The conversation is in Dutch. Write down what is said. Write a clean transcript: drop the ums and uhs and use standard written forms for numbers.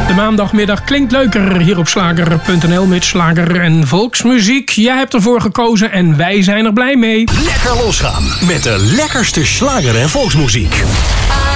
De maandagmiddag klinkt leuker hier op slager.nl met slager en volksmuziek. Jij hebt ervoor gekozen en wij zijn er blij mee. Lekker losgaan met de lekkerste slager en volksmuziek.